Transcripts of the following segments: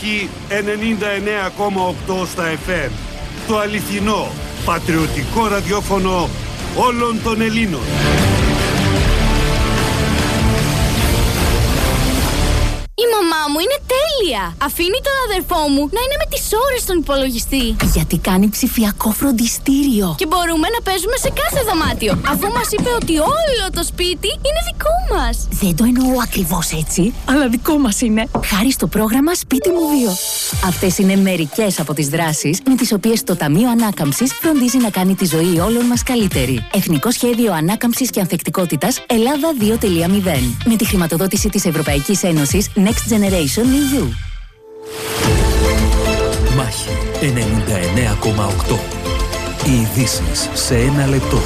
Μάχη 99,8 στα FM. Το αληθινό, πατριωτικό ραδιόφωνο όλων των Ελλήνων. Η μαμά μου είναι τέλεια! Αφήνει τον αδερφό μου να είναι με τις ώρες στον υπολογιστή. Γιατί κάνει ψηφιακό φροντιστήριο. Και μπορούμε να παίζουμε σε κάθε δωμάτιο, αφού μας είπε ότι όλο το σπίτι είναι δικό μας. Δεν το εννοώ ακριβώς έτσι, αλλά δικό μας είναι. Χάρη στο πρόγραμμα Σπίτι μου 2. Αυτές είναι μερικές από τις δράσεις με τις οποίες το Ταμείο Ανάκαμψης φροντίζει να κάνει τη ζωή όλων μας καλύτερη. Εθνικό Σχέδιο Ανάκαμψης και Ανθεκτικότητας Ελλάδα 2.0. Με τη χρηματοδότηση της Ευρωπαϊκής Ένωσης Next Generation EU. Μάχη 99,8. Οι ειδήσεις σε ένα λεπτό.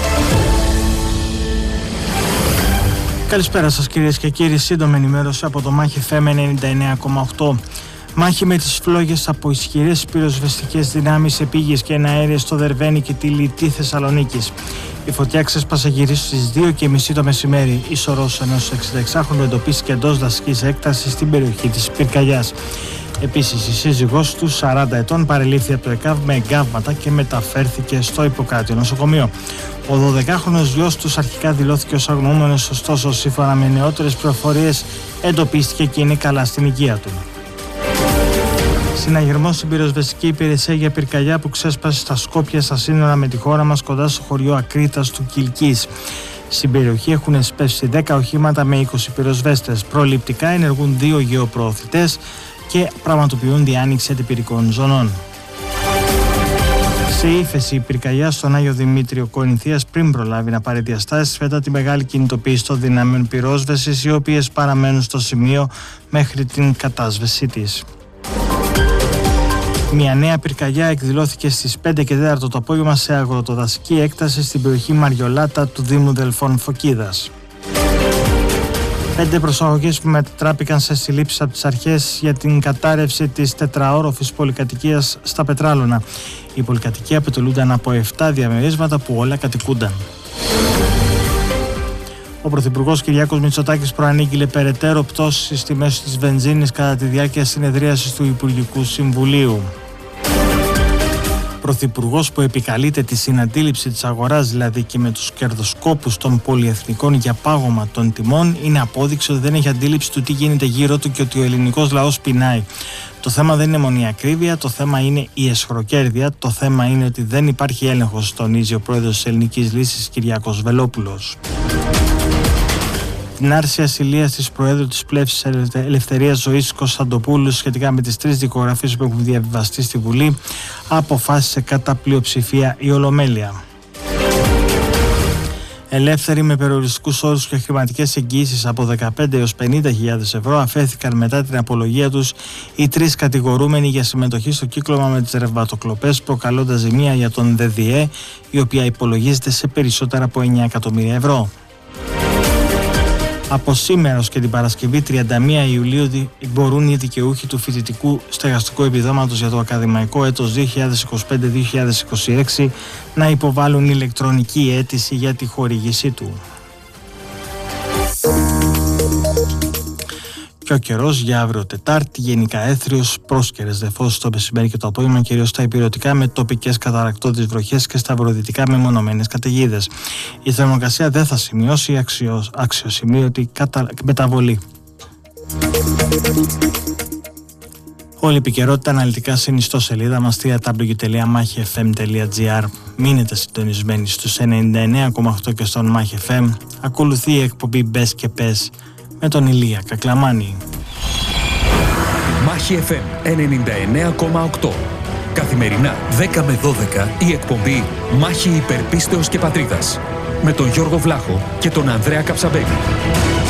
Καλησπέρα σας κυρίες και κύριοι, σύντομη ενημέρωση από το Μάχη FM 99,8. Μάχη με τις φλόγες από ισχυρές πυροσβεστικές δυνάμεις επίγειες και εναέριες στο Δερβαίνη και τη Λιτή Θεσσαλονίκης. Η φωτιά ξέσπασε γύρω στις 2:30 το μεσημέρι. Η σωρός ενός 66χρονου εντοπίστηκε εντός δασικής έκτασης στην περιοχή της Πυρκαγιάς. Επίσης, η σύζυγός του, 40 ετών, παρελήφθη από το ΕΚΑΒ με εγκάβματα και μεταφέρθηκε στο Ιπποκράτιο νοσοκομείο. Ο 12χρονος γιος τους αρχικά δηλώθηκε ως αγνοούμενος, ωστόσο, σύμφωνα με νεότερες πληροφορίες, εντοπίστηκε και είναι καλά στην υγεία του. Συναγερμός στην πυροσβεστική υπηρεσία για πυρκαγιά που ξέσπασε στα Σκόπια στα σύνορα με τη χώρα μας κοντά στο χωριό Ακρίτας του Κιλκής. Στην περιοχή έχουν εσπεύσει 10 οχήματα με 20 πυροσβέστες. Προληπτικά ενεργούν 2 γεωπροωθητές και πραγματοποιούν διάνοιξη αντιπυρικών ζωνών. Σε ύφεση η πυρκαγιά στον Άγιο Δημήτριο Κορινθίας πριν προλάβει να πάρει διαστάσεις μετά τη μεγάλη κινητοποίηση των δυνάμεων πυρόσβεσης, οι οποίες παραμένουν στο σημείο μέχρι την κατάσβεσή της. Μια νέα πυρκαγιά εκδηλώθηκε στις 5 και 4 το απόγευμα σε αγροτοδασική έκταση στην περιοχή Μαριολάτα του Δήμου Δελφών Φωκίδας. 5 προσαγωγές που μετατράπηκαν σε συλλήψεις από τις αρχές για την κατάρρευση της τετραόροφης πολυκατοικίας στα Πετράλωνα. Η πολυκατοικία αποτελούνταν από 7 διαμερίσματα που όλα κατοικούνταν. Ο Πρωθυπουργός Κυριάκος Μητσοτάκης προανήγγειλε περαιτέρω πτώσεις στις τιμές της βενζίνης κατά τη διάρκεια συνεδρίασης του Υπουργικού Συμβουλίου. Πρωθυπουργός που επικαλείται τη συναντήληψη της αγοράς, δηλαδή και με τους κερδοσκόπους των πολυεθνικών για πάγωμα των τιμών, είναι απόδειξη ότι δεν έχει αντίληψη του τι γίνεται γύρω του και ότι ο ελληνικός λαός πεινάει. Το θέμα δεν είναι μόνο η ακρίβεια, το θέμα είναι η αισχροκέρδεια, το θέμα είναι ότι δεν υπάρχει έλεγχος, τονίζει ο πρόεδρος της Ελληνικής Λύσης Κυριάκος Βελόπουλος. Την άρση ασυλίας της Προέδρου της Πλεύσης Ελευθερίας Ζωής Κωνσταντοπούλου σχετικά με τις 3 δικογραφίες που έχουν διαβιβαστεί στη Βουλή αποφάσισε κατά πλειοψηφία η Ολομέλεια. Ελεύθεροι με περιοριστικούς όρους και χρηματικές εγγύησεις από 15 έως 50.000 ευρώ αφέθηκαν μετά την απολογία τους οι 3 κατηγορούμενοι για συμμετοχή στο κύκλωμα με τις ρευματοκλοπές, προκαλώντας ζημία για τον ΔΔΕ, η οποία υπολογίζεται σε περισσότερα από 9 εκατομμύρια ευρώ. Από σήμερα ως και την Παρασκευή 31 Ιουλίου μπορούν οι δικαιούχοι του φοιτητικού στεγαστικού επιδόματος για το ακαδημαϊκό έτος 2025-2026 να υποβάλουν ηλεκτρονική αίτηση για τη χορήγησή του. Και ο καιρός για αύριο Τετάρτη, γενικά έθριος, πρόσκαιρες νεφώσεις το μεσημέρι και το απόγευμα, κυρίως στα υπηρετικά με τοπικές καταρρακτώδεις βροχές και στα βορειοδυτικά με μονομένες καταιγίδες. Η θερμοκρασία δεν θα σημειώσει αξιοσημείωτη μεταβολή. Όλη η επικαιρότητα αναλυτικά στην ιστοσελίδα μας www.machifm.gr. Μείνετε συντονισμένοι στους 99,8 και στον Mach FM. Ακολουθεί η εκπομπή Μπες και Πες με τον Ηλία Κακλαμάνη. Μάχη FM 99,8. Καθημερινά 10 με 12 η εκπομπή Μάχη υπερπίστεως και πατρίδας με τον Γιώργο Βλάχο και τον Ανδρέα Καψαμπέλη.